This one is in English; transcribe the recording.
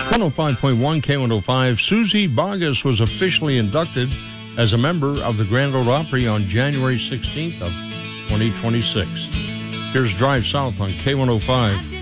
105.1 K105. Susie Bogus was officially inducted as a member of the Grand Ole Opry on January 16th of 2026. Here's Drive South on K105.